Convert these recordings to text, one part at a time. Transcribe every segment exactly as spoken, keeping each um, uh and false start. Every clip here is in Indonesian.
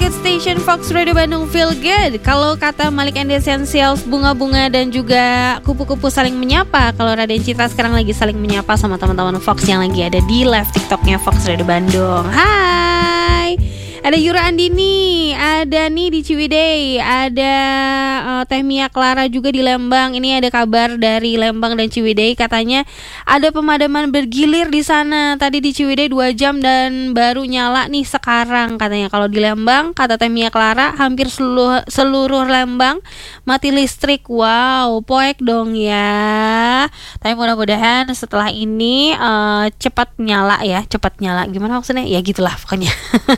Good Station, Fox Radio Bandung, Feel Good. Kalau kata Malik and the Essentials, bunga-bunga dan juga kupu-kupu saling menyapa. Kalau Raden Citra sekarang lagi saling menyapa sama teman-teman Fox yang lagi ada di live TikToknya Fox Radio Bandung. Hai, ada Yura Andini, ada nih di Ciwidey, ada uh, Teh Mia Clara juga di Lembang. Ini ada kabar dari Lembang dan Ciwidey, katanya ada pemadaman bergilir di sana. Tadi di Ciwidey dua jam dan baru nyala nih sekarang katanya. Kalau di Lembang, kata Teh Mia Clara, hampir seluruh, seluruh Lembang mati listrik. Wow, poek dong ya. Tapi mudah-mudahan setelah ini uh, cepat nyala ya, cepat nyala. Gimana maksudnya? Ya gitulah pokoknya.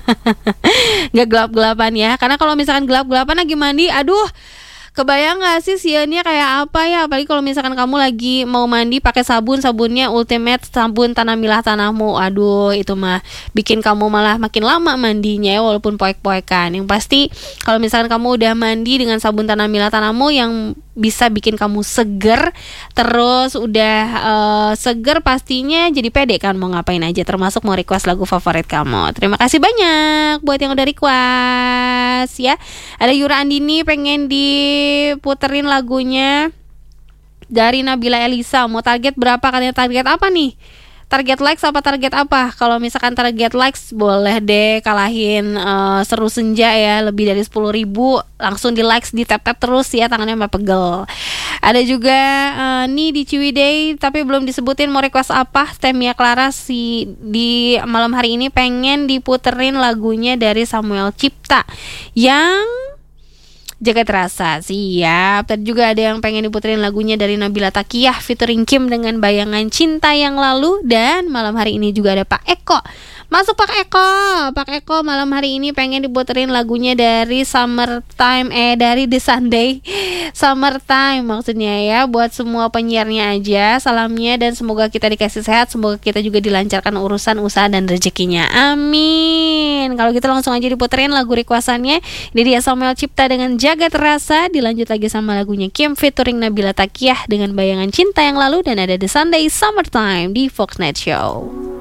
Gak gelap-gelapan ya. Karena kalau misalkan gelap-gelapan lagi mandi, aduh, kebayang gak sih siannya kayak apa ya? Apalagi kalau misalkan kamu lagi mau mandi pakai sabun, sabunnya Ultimate sabun tanah milah tanahmu. Aduh, itu mah bikin kamu malah makin lama mandinya ya, walaupun poek-poekan. Yang pasti kalau misalkan kamu udah mandi dengan sabun tanah milah tanahmu yang bisa bikin kamu seger, terus udah uh, seger pastinya jadi pede kan mau ngapain aja, termasuk mau request lagu favorit kamu. Terima kasih banyak buat yang udah request ya. Ada Yura Andini pengen diputerin lagunya dari Nabila Elisa. Mau target berapa? Katanya target apa nih? Target likes apa target apa? Kalau misalkan target likes boleh deh kalahin uh, Seru Senja ya, lebih dari sepuluh ribu langsung di likes, di tap tap terus ya, tangannya sampai pegel. Ada juga uh, nih di Ciwidey tapi belum disebutin mau request apa. Teh Mia Clara si di malam hari ini pengen diputerin lagunya dari Samuel Cipta yang Jagat Rasa. Siap. Tadi juga ada yang pengen diputerin lagunya dari Nabila Takiyah featuring Kim dengan Bayangan Cinta Yang Lalu. Dan malam hari ini juga ada Pak Eko. Masuk Pak Eko. Pak Eko malam hari ini pengen diputerin lagunya dari Summertime, eh dari The Sunday Summertime maksudnya ya. Buat semua penyiarnya aja salamnya, dan semoga kita dikasih sehat, semoga kita juga dilancarkan urusan usaha dan rezekinya. Amin. Kalau gitu langsung aja diputerin lagu requestannya. Ini dia Samuel Cipta dengan Jagat Rasa, dilanjut lagi sama lagunya Kim featuring Nabila Takiyah dengan Bayangan Cinta Yang Lalu, dan ada The Sunday Summertime di Fox Night Show.